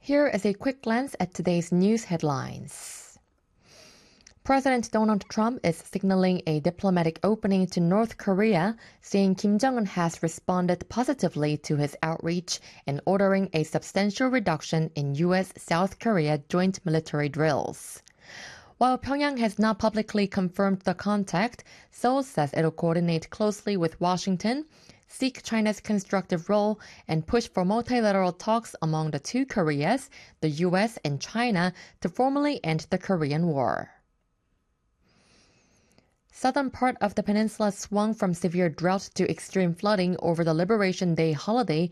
Here is a quick glance at today's news headlines. President Donald Trump is signaling a diplomatic opening to North Korea, saying Kim Jong-un has responded positively to his outreach and ordering a substantial reduction in U.S.-South Korea joint military drills. While Pyongyang has not publicly confirmed the contact, Seoul says it'll coordinate closely with Washington, seek China's constructive role, and push for multilateral talks among the two Koreas, the U.S. and China, to formally end the Korean War. Southern part of the peninsula swung from severe drought to extreme flooding over the Liberation Day holiday